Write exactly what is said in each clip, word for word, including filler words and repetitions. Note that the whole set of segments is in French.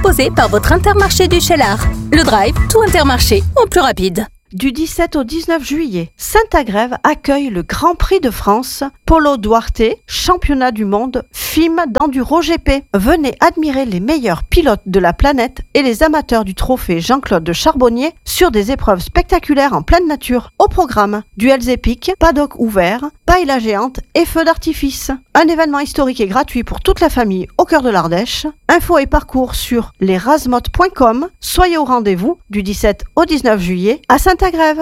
proposé par votre Intermarché du Cheylard. Le Drive, tout Intermarché, en plus rapide. Du dix-sept au dix-neuf juillet, Saint-Agrève accueille le Grand Prix de France, Polo Duarte, championnat du monde, F I M d'Enduro G P. Venez admirer les meilleurs pilotes de la planète et les amateurs du trophée Jean-Claude de Charbonnier sur des épreuves spectaculaires en pleine nature. Au programme, duels épiques, paddock ouvert, paella géante et feux d'artifice. Un événement historique et gratuit pour toute la famille au cœur de l'Ardèche. Infos et parcours sur les razmottes point com. Soyez au rendez-vous du dix-sept au dix-neuf juillet à Saint-Agrève.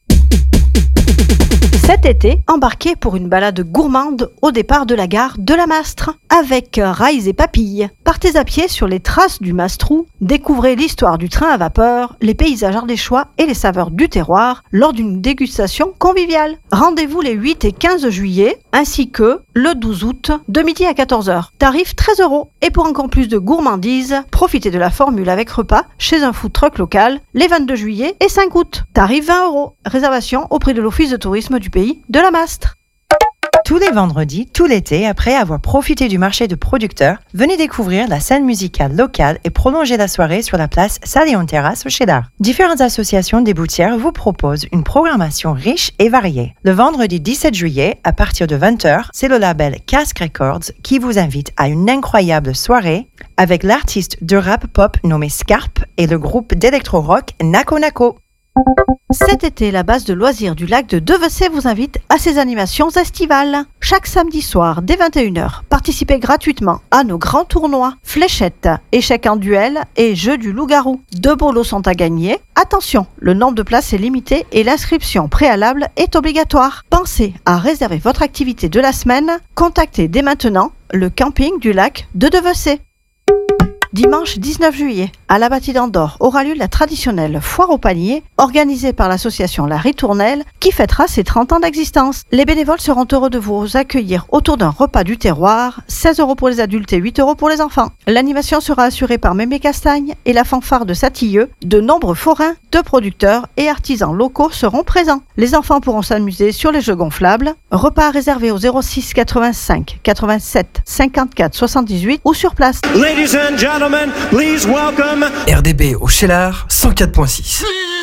Cet été, embarquez pour une balade gourmande au départ de la gare de la Mastre avec rails et papilles. Partez à pied sur les traces du Mastrou, découvrez l'histoire du train à vapeur, les paysages ardéchois et les saveurs du terroir lors d'une dégustation conviviale. Rendez-vous les huit et quinze juillet ainsi que le douze août de midi à quatorze heures. Tarif treize euros. Et pour encore plus de gourmandise, profitez de la formule avec repas chez un food truck local les vingt-deux juillet et cinq août. Tarif vingt euros. Réservation auprès de l'Office de tourisme du pays de la Mastre. Tous les vendredis, tout l'été, après avoir profité du marché de producteurs, venez découvrir la scène musicale locale et prolonger la soirée sur la place Salion Terrasse au Cheylard. Différentes associations déboutières vous proposent une programmation riche et variée. Le vendredi dix-sept juillet, à partir de vingt heures, c'est le label Casque Records qui vous invite à une incroyable soirée avec l'artiste de rap pop nommé Scarp et le groupe d'électro-rock Nako Nako. Cet été, la base de loisirs du lac de Devecey vous invite à ses animations estivales. Chaque samedi soir, dès vingt et une heures, participez gratuitement à nos grands tournois, fléchettes, échecs en duel et jeux du loup-garou. Deux bolos sont à gagner. Attention, le nombre de places est limité et l'inscription préalable est obligatoire. Pensez à réserver votre activité de la semaine. Contactez dès maintenant le camping du lac de Devecey. Dimanche dix-neuf juillet, à la Bâtie d'Andorre aura lieu la traditionnelle foire au panier organisée par l'association La Ritournelle qui fêtera ses trente ans d'existence. Les bénévoles seront heureux de vous accueillir autour d'un repas du terroir, seize euros pour les adultes et huit euros pour les enfants. L'animation sera assurée par Mémé Castagne et la fanfare de Satilleux. De nombreux forains, de producteurs et artisans locaux seront présents. Les enfants pourront s'amuser sur les jeux gonflables. Repas réservés au zéro six quatre-vingt-cinq quatre-vingt-sept cinquante-quatre soixante-dix-huit ou sur place. Ladies and gentlemen, please welcome R D B au Cheylard cent quatre point six.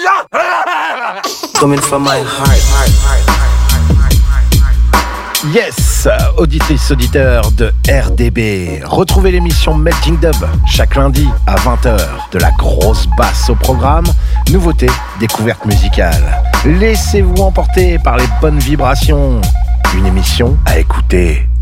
Coming from my heart. Yes, auditrices, auditeurs de R D B. Retrouvez l'émission Melting Dub chaque lundi à vingt heures. De la grosse basse au programme, nouveautés, découvertes musicales. Laissez-vous emporter par les bonnes vibrations. Une émission à écouter